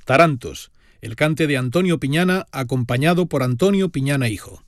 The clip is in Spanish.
Tarantos, el cante de Antonio Piñana acompañado por Antonio Piñana hijo.